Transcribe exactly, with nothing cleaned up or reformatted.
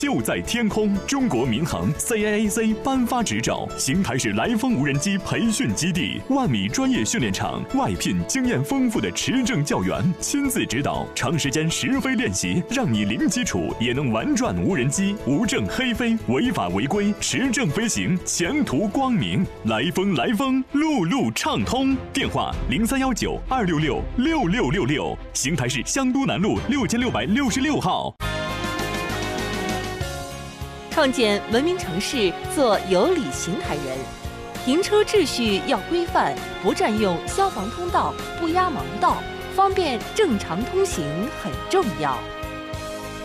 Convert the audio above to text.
就在天空，中国民航 C A A C 颁发执照，邢台市来风无人机培训基地，万米专业训练场，外聘经验丰富的持证教员，亲自指导，长时间实飞练习，让你零基础也能玩转无人机，无证黑飞，违法违规，持证飞行，前途光明。来风来风，路路畅通。电话零三幺九二六六六六六六，邢台市香都南路六千六百六十六号。 创建文明城市，做有理邢台人。停车秩序要规范，不占用消防通道，不压盲道，方便正常通行很重要。